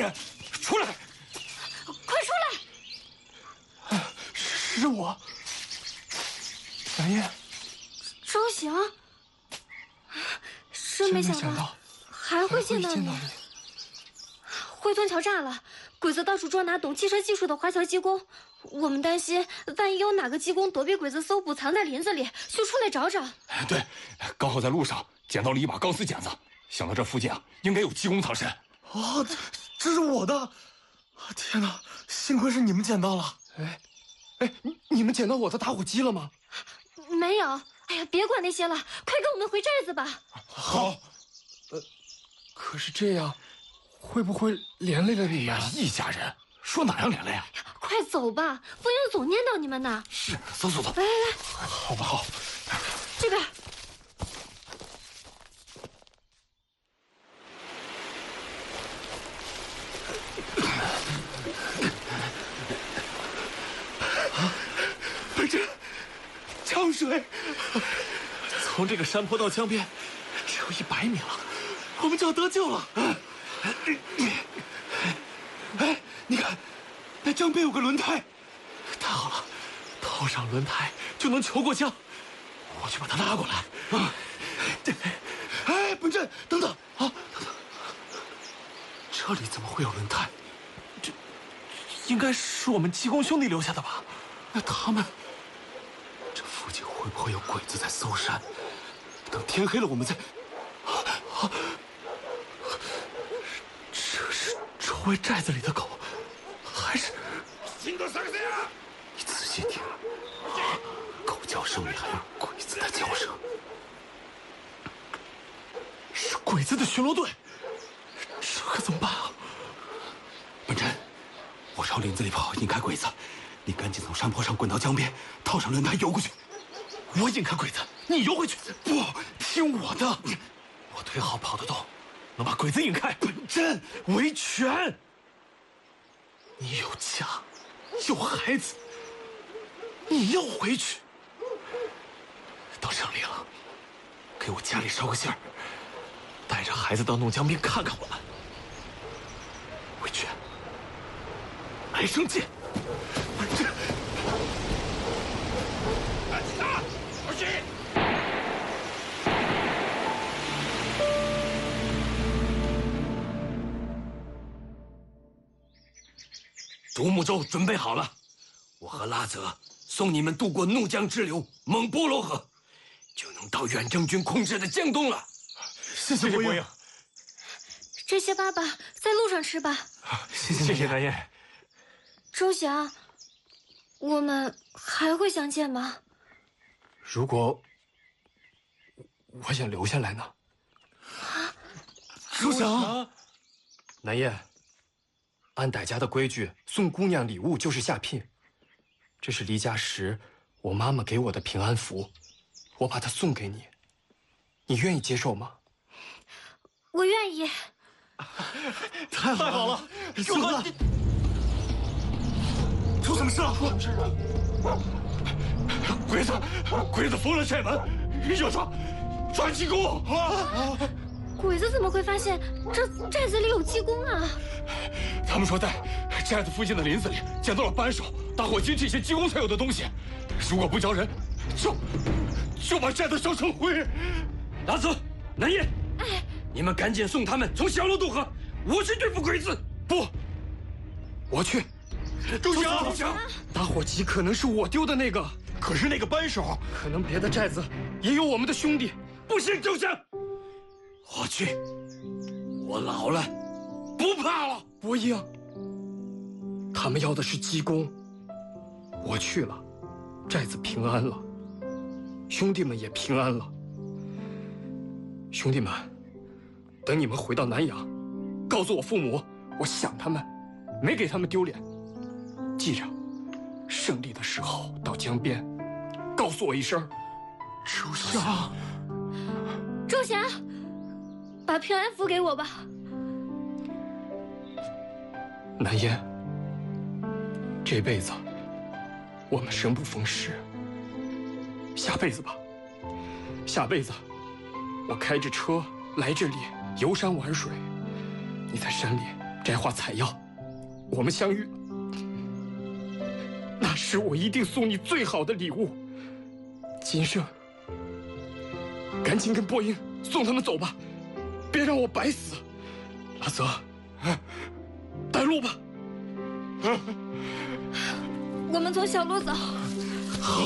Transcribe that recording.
人，出来！ 快出来！ 是我，南燕。 周行，真没想到还会见到你。回屯桥炸了，鬼子到处捉拿懂汽车技术的华侨技工，我们担心万一有哪个技工躲避鬼子搜捕，藏在林子里，就出来找找。 对，刚好在路上捡到了一把钢丝剪子，想到这附近啊，应该有技工藏身。 哦，这是我的！天哪，幸亏是你们捡到了。哎，你们捡到我的打火机了吗？ 没有。哎呀，别管那些了，快跟我们回寨子吧。 好。 可是这样，会不会连累了你们？ 一家人，说哪样连累啊？ 快走吧，夫人总念叨你们呢。 是，走。 来， 好吧，好。 这边。 这江水从这个山坡到江边只有100米了，我们就要得救了。 哎，你看，那江边有个轮胎。 太好了，套上轮胎就能求过江。我去把它拉过来。 哎，本镇，等等啊！ 这里怎么会有轮胎？这应该是我们技工兄弟留下的吧？那他们，这附近会不会有鬼子在搜山？等天黑了，我们再……这是周围寨子里的狗，还是？ 听到声啊！ 你仔细听，狗叫声里还有鬼子的叫声，是鬼子的巡逻队。这可怎么办啊？本真，我朝林子里跑，引开鬼子。你赶紧从山坡上滚到江边，套上轮胎游过去。我引开鬼子，你游回去。 不，听我的。 我腿好，跑得动，能把鬼子引开。 本真，维权。 你有家，有孩子，你要回去。到城里了，给我家里捎个信儿，带着孩子到弄江边看看我们。回去，来生见。 独木舟准备好了，我和拉泽送你们渡过怒江支流蒙波罗河，就能到远征军控制的江东了。 谢谢伯英。 这些粑粑在路上吃吧。 谢谢南燕。 周翔，我们还会相见吗？ 如果我想留下来呢？ 周翔， 南燕，按傣家的规矩，送姑娘礼物就是下聘。这是离家时我妈妈给我的平安符，我把它送给你，你愿意接受吗？ 我愿意。 太好了！ 兄弟，出什么事了？ 鬼子封了寨门，要抓技工啊！ 鬼子怎么会发现这寨子里有技工啊？ 他们说在寨子附近的林子里捡到了扳手、打火机这些技工才有的东西，如果不招人，就把寨子烧成灰。 拉子、南燕，你们赶紧送他们从小楼渡河，我去对付鬼子。 不，我去。 周翔， 打火机可能是我丢的那个， 可是那个扳手， 可能别的寨子也有我们的兄弟。 不行，周翔，我去，我老了，不怕了。 伯英，他们要的是技工，我去了，寨子平安了，兄弟们也平安了。兄弟们，等你们回到南阳，告诉我父母，我想他们，没给他们丢脸。记着，胜利的时候到江边，告诉我一声。 周翔， 周霞，把平安符给我吧。 南燕，这辈子我们生不逢时，下辈子吧。下辈子我开着车来这里游山玩水，你在山里摘花采药，我们相遇了。那时我一定送你最好的礼物。今生，赶紧跟波音送他们走吧，别让我白死。阿泽，带路吧。 我们从小路走。